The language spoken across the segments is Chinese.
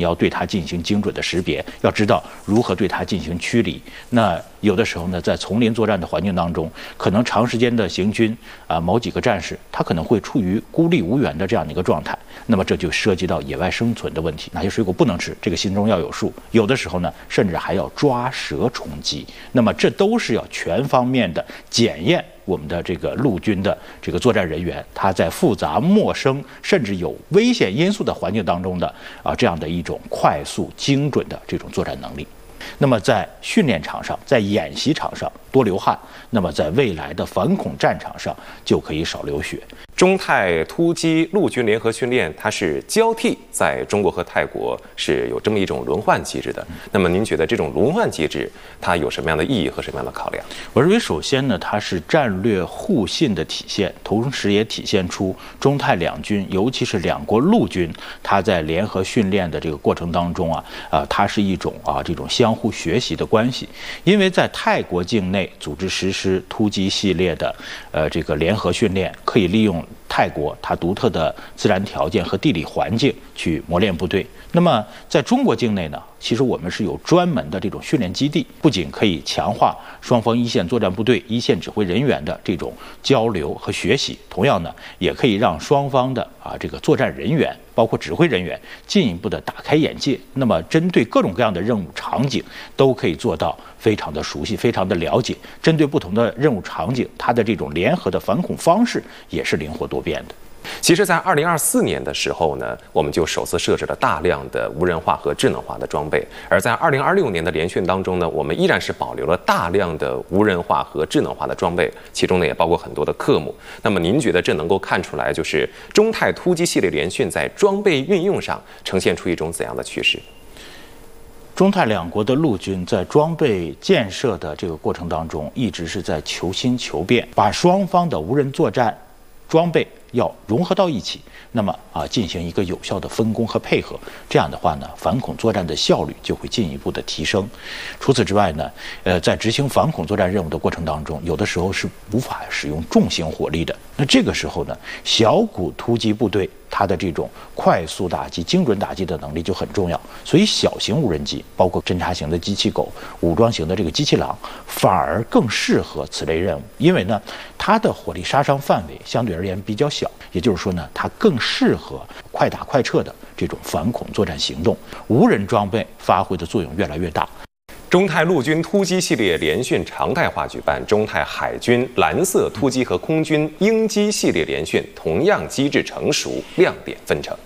要对它进行精准的识别，要知道如何对它进行驱离。那有的时候呢，在丛林作战的环境当中，可能长时间的行军某几个战士他可能会处于孤立无援的这样的一个状态，那么这就涉及到野外生存的问题，哪些水果不能吃，这个心中要有数。有的时候呢，甚至还要抓蛇充饥，那么这都是要全方面的检验我们的这个陆军的这个作战人员，他在复杂、陌生甚至有危险因素的环境当中的这样的一种快速、精准的这种作战能力。那么在训练场上，在演习场上多流汗，那么在未来的反恐战场上就可以少流血。 中泰突击陆军联合训练，它是交替在中国和泰国是有这么一种轮换机制的。那么您觉得这种轮换机制它有什么样的意义和什么样的考量？ 我认为首先呢，它是战略互信的体现，同时也体现出中泰两军，尤其是两国陆军，它在联合训练的这个过程当中它是一种这种相互学习的关系。因为在泰国境内组织实施突击系列的这个联合训练，可以利用泰国它独特的自然条件和地理环境去磨练部队。那么在中国境内呢，其实我们是有专门的这种训练基地，不仅可以强化双方一线作战部队、一线指挥人员的这种交流和学习，同样呢，也可以让双方的这个作战人员，包括指挥人员进一步的打开眼界。那么针对各种各样的任务场景，都可以做到非常的熟悉、非常的了解。针对不同的任务场景，它的这种联合的反恐方式也是灵活多变的。 其实，在2024年的时候呢，我们就首次设置了大量的无人化和智能化的装备；而在2026年的联训当中呢，我们依然是保留了大量的无人化和智能化的装备，其中呢也包括很多的科目。那么，您觉得这能够看出来，就是中泰突击系列联训在装备运用上呈现出一种怎样的趋势？ 中泰两国的陆军在装备建设的这个过程当中，一直是在求新求变，把双方的无人作战装备要融合到一起，那么进行一个有效的分工和配合，这样的话呢，反恐作战的效率就会进一步的提升。除此之外呢，在执行反恐作战任务的过程当中，有的时候是无法使用重型火力的，那这个时候呢，小股突击部队它的这种快速打击、精准打击的能力就很重要。所以小型无人机，包括侦察型的机器狗、武装型的这个机器狼，反而更适合此类任务，因为呢，它的火力杀伤范围相对而言比较小，也就是说呢，它更适合快打快撤的这种反恐作战行动。无人装备发挥的作用越来越大。 中泰陆军突击系列联训常态化举办，中泰海军蓝色突击和空军鹰击系列联训同样机制成熟，亮点纷呈。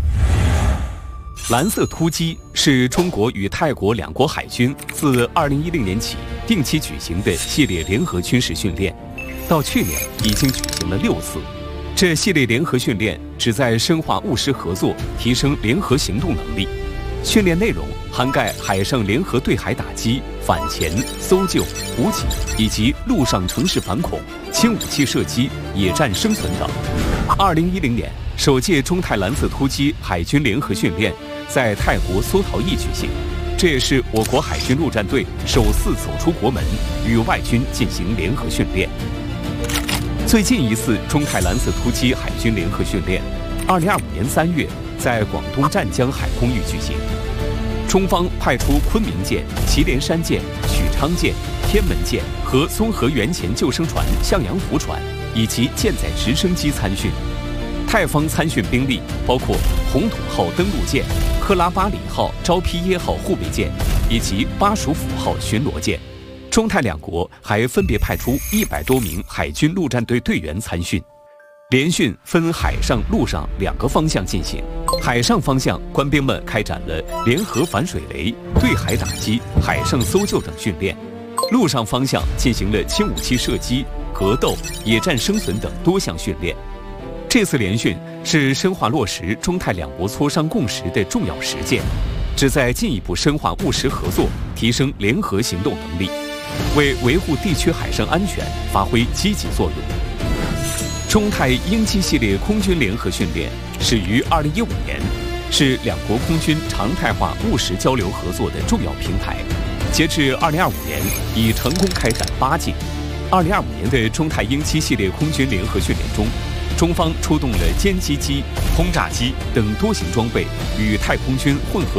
蓝色突击是中国与泰国两国海军自2010年起定期举行的系列联合军事训练，到去年已经举行了6次。这系列联合训练旨在深化务实合作，提升联合行动能力。训练内容涵盖海上联合对海打击、反潜、搜救、补给，以及陆上城市反恐、轻武器射击、野战生存等。2010年，首届中泰蓝色突击海军联合训练在泰国梭陶邑举行，这也是我国海军陆战队首次走出国门，与外军进行联合训练。最近一次中泰蓝色突击海军联合训练，2025年3月在广东湛江海空域举行。中方派出昆明舰、祁连山舰、许昌舰、天门舰和松河原潜救生船向阳湖船以及舰载直升机参训。泰方参训兵力包括红土号登陆舰、克拉巴里号、昭披耶号护卫舰以及巴蜀府号巡逻舰。中泰两国还分别派出100多名海军陆战队队员参训。联训分海上、陆上2个方向进行。海上方向，官兵们开展了联合反水雷、对海打击、海上搜救等训练；陆上方向进行了轻武器射击、格斗、野战生存等多项训练。这次联训是深化落实中泰两国磋商共识的重要实践，旨在进一步深化务实合作，提升联合行动能力，为维护地区海上安全发挥积极作用。中泰鹰击系列空军联合训练始于2015年，是两国空军常态化务实交流合作的重要平台。截至2025年，已成功开展8届。2025年的中泰鹰击系列空军联合训练中，中方出动了歼击机、轰炸机等多型装备，与泰空军混合